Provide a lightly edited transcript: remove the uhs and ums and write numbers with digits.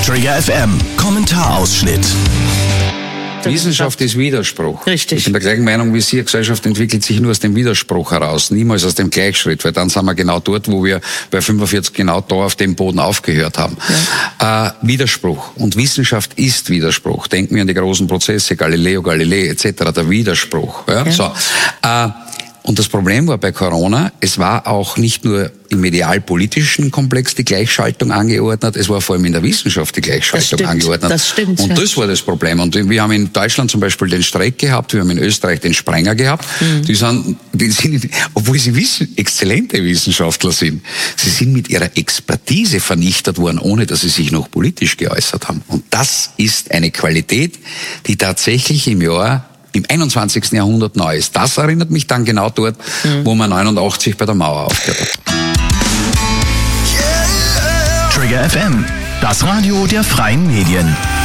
Trigger FM Kommentarausschnitt. Wissenschaft ist Widerspruch. Richtig. Ich bin der gleichen Meinung wie Sie. Eine Gesellschaft entwickelt sich nur aus dem Widerspruch heraus, niemals aus dem Gleichschritt, weil dann sind wir genau dort, wo wir bei 45 genau da auf dem Boden aufgehört haben. Ja. Widerspruch. Und Wissenschaft ist Widerspruch. Denken wir an die großen Prozesse, Galileo Galilei etc., der Widerspruch. Ja? Ja. So. Und das Problem war bei Corona, es war auch nicht nur im medialpolitischen Komplex die Gleichschaltung angeordnet, es war vor allem in der Wissenschaft die Gleichschaltung angeordnet. Das stimmt. Und das war das Problem. Und wir haben in Deutschland zum Beispiel den Streik gehabt, wir haben in Österreich den Sprenger gehabt. Die sind, obwohl sie exzellente Wissenschaftler sind, sie sind mit ihrer Expertise vernichtet worden, ohne dass sie sich noch politisch geäußert haben. Und das ist eine Qualität, die tatsächlich im 21. Jahrhundert neu ist. Das erinnert mich dann genau dort, wo man 89 bei der Mauer aufgehört hat. Trigger FM, das Radio der freien Medien.